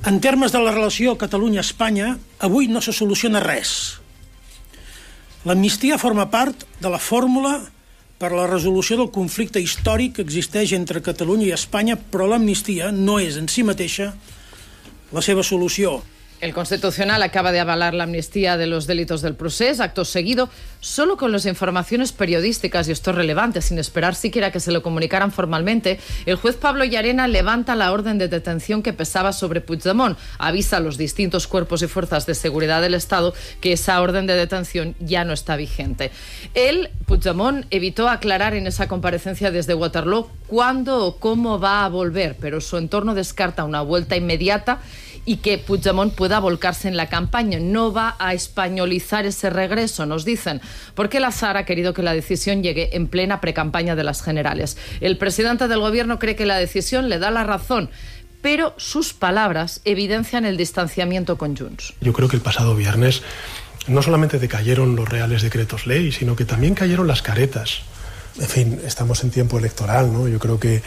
En termes de la relació Catalunya-Espanya, avui no se soluciona res. L'amnistia forma part de la fórmula per a la resolució del conflicte històric que existeix entre Catalunya i Espanya, però l'amnistia no és en si mateixa la seva solució. El Constitucional acaba de avalar la amnistía de los delitos del procés, acto seguido, solo con las informaciones periodísticas, y esto es relevante, sin esperar siquiera que se lo comunicaran formalmente. El juez Pablo Llarena levanta la orden de detención que pesaba sobre Puigdemont. Avisa a los distintos cuerpos y fuerzas de seguridad del Estado que esa orden de detención ya no está vigente. Él, Puigdemont, evitó aclarar en esa comparecencia desde Waterloo cuándo o cómo va a volver, pero su entorno descarta una vuelta inmediata y que Puigdemont pueda volcarse en la campaña. No va a españolizar ese regreso, nos dicen, porque el azar ha querido que la decisión llegue en plena precampaña de las generales. El presidente del gobierno cree que la decisión le da la razón, pero sus palabras evidencian el distanciamiento con Junts. Yo creo que el pasado viernes no solamente decayeron los reales decretos ley, sino que también cayeron las caretas. En fin, estamos en tiempo electoral, ¿no? Yo creo que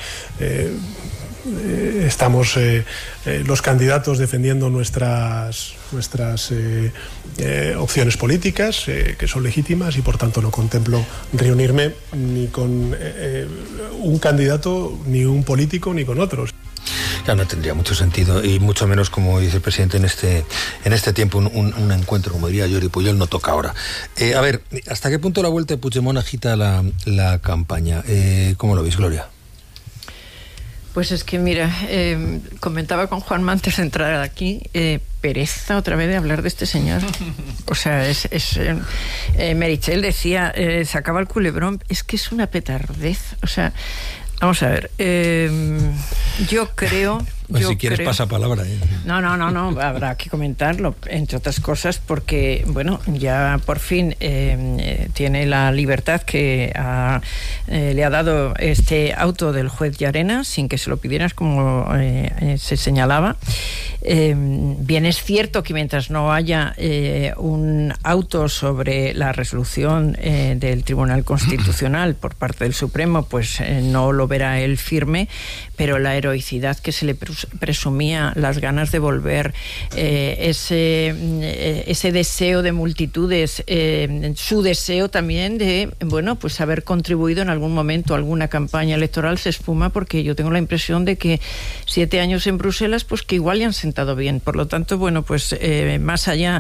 estamos los candidatos defendiendo nuestras opciones políticas, que son legítimas, y por tanto no contemplo reunirme ni con un candidato, ni un político, ni con otros. Claro, no tendría mucho sentido, y mucho menos, como dice el presidente, en este tiempo un encuentro, como diría Jordi Pujol, no toca ahora. A ver, ¿hasta qué punto la vuelta de Puigdemont agita la campaña? ¿Cómo lo veis, Gloria? Pues es que, mira, comentaba con Juanma antes de entrar aquí, pereza otra vez de hablar de este señor. O sea, Meritxell decía, se acaba el culebrón, es que es una petardez. O sea, vamos a ver, yo creo... si quieres pasa palabra. No, habrá que comentarlo, entre otras cosas, porque, bueno, ya por fin tiene la libertad que le ha dado este auto del juez Llarena, sin que se lo pidieras, como se señalaba. Bien, es cierto que mientras no haya un auto sobre la resolución del Tribunal Constitucional por parte del Supremo, pues no lo verá él firme, pero la heroicidad que se le presumía, las ganas de volver, ese deseo de multitudes, su deseo también de, bueno, pues haber contribuido en algún momento a alguna campaña electoral, se esfuma, porque yo tengo la impresión de que 7 años en Bruselas, pues que igual le han sentado bien. Por lo tanto, bueno, pues más allá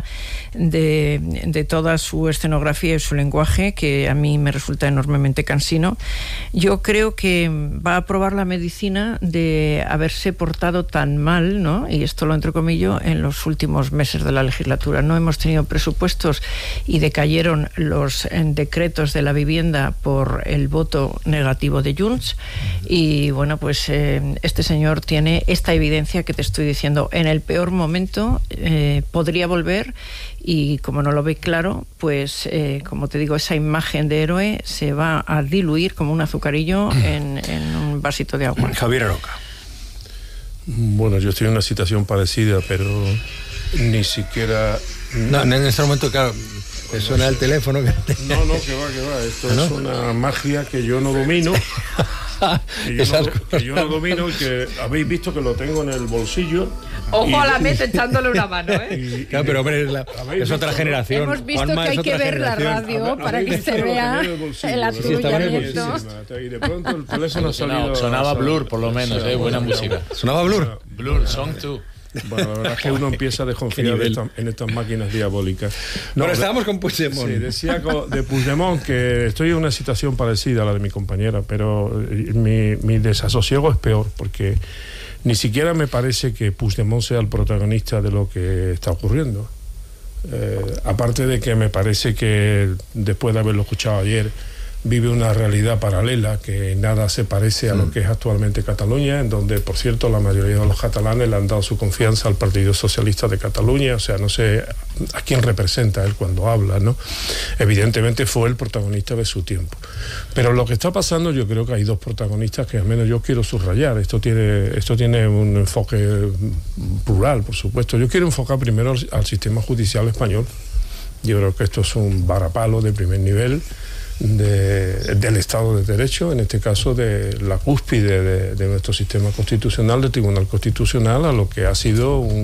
de toda su escenografía y su lenguaje, que a mí me resulta enormemente cansino, yo creo que va a probar la medicina de haberse portado tan mal, ¿no? Y esto lo entrecomillo, en los últimos meses de la legislatura. No hemos tenido presupuestos y decayeron los decretos de la vivienda por el voto negativo de Junts, y bueno, pues este señor tiene esta evidencia que te estoy diciendo. En el peor momento podría volver, y como no lo ve claro, pues como te digo, esa imagen de héroe se va a diluir como un azucarillo en un vasito de agua. Javier Aroca. Bueno, yo estoy en una situación parecida, pero ni siquiera... No, en este momento, claro, te suena el teléfono. No, que va. Esto es una magia que yo no domino. Que yo no domino, y que habéis visto que lo tengo en el bolsillo. Ojo a la meta echándole una mano, Claro, pero hombre, es otra generación. Hemos visto Juanma, que hay que ver la radio para que se vea el atullamiento. Y de pronto el teléfono sonaba Blur, por lo menos, buena música. ¿Sonaba Blur? Blur, Song 2. Bueno, la verdad es que uno empieza a desconfiar en estas máquinas diabólicas. Pero estábamos con Puigdemont. Sí, decía de Puigdemont que estoy en una situación parecida a la de mi compañera, pero mi desasosiego es peor, porque ni siquiera me parece que Puigdemont sea el protagonista de lo que está ocurriendo. Aparte de que me parece que, después de haberlo escuchado ayer, vive una realidad paralela que nada se parece a lo que es actualmente Cataluña, en donde, por cierto, la mayoría de los catalanes le han dado su confianza al Partido Socialista de Cataluña. O sea, no sé a quién representa él cuando habla, ¿no? Evidentemente fue el protagonista de su tiempo. Pero lo que está pasando, yo creo que hay dos protagonistas que al menos yo quiero subrayar. Esto tiene un enfoque plural, por supuesto. Yo quiero enfocar primero al sistema judicial español. Yo creo que esto es un varapalo de primer nivel del Estado de Derecho, en este caso de la cúspide de nuestro sistema constitucional, del Tribunal Constitucional, a lo que ha sido un